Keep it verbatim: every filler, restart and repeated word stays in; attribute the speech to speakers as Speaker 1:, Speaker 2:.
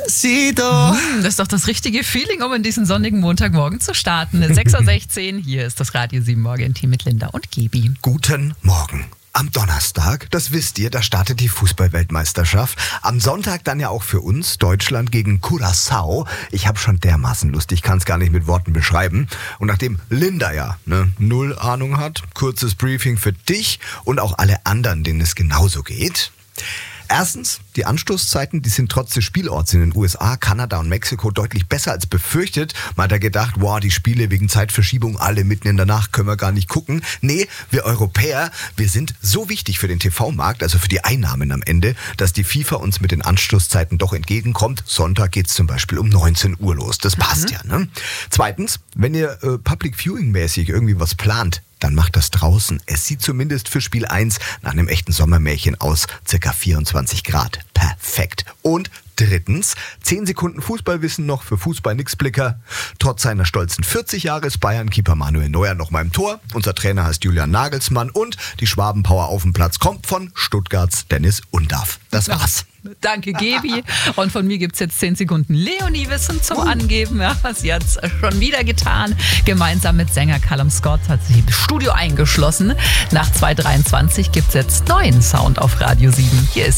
Speaker 1: Despacito.
Speaker 2: Hm, das ist doch das richtige Feeling, um in diesen sonnigen Montagmorgen zu starten. sechs Uhr sechzehn, hier ist das Radio sieben Morgen-Team mit Linda und Gebi.
Speaker 1: Guten Morgen. Am Donnerstag, das wisst ihr, da startet die Fußball-Weltmeisterschaft. Am Sonntag dann ja auch für uns Deutschland gegen Curaçao. Ich habe schon dermaßen Lust, ich kann es gar nicht mit Worten beschreiben. Und nachdem Linda ja ne, null Ahnung hat, kurzes Briefing für dich und auch alle anderen, denen es genauso geht. Erstens, die Anstoßzeiten, die sind trotz des Spielorts in den U S A, Kanada und Mexiko deutlich besser als befürchtet. Man hat ja gedacht, wow, die Spiele wegen Zeitverschiebung alle mitten in der Nacht können wir gar nicht gucken. Nee, wir Europäer, wir sind so wichtig für den T V-Markt, also für die Einnahmen am Ende, dass die FIFA uns mit den Anstoßzeiten doch entgegenkommt. Sonntag geht's zum Beispiel um neunzehn Uhr los. Das passt mhm. ja, ne? Zweitens, wenn ihr äh, Public Viewing-mäßig irgendwie was plant, dann macht das draußen. Es sieht zumindest für Spiel eins nach einem echten Sommermärchen aus. Circa vierundzwanzig Grad. Perfekt. Und drittens, zehn Sekunden Fußballwissen noch für Fußball-Nixblicker. Trotz seiner stolzen vierzig Jahre ist Bayern-Keeper Manuel Neuer noch mal im Tor. Unser Trainer heißt Julian Nagelsmann und die Schwabenpower auf dem Platz kommt von Stuttgarts Dennis Undaff. Das war's.
Speaker 2: Danke, Gebi. Und von mir gibt's jetzt zehn Sekunden Leonie-Wissen zum Angeben. Ja, was jetzt schon wieder getan. Gemeinsam mit Sänger Callum Scott hat sich im Studio eingeschlossen. Nach zwei Uhr dreiundzwanzig gibt's jetzt neuen Sound auf Radio sieben. Hier ist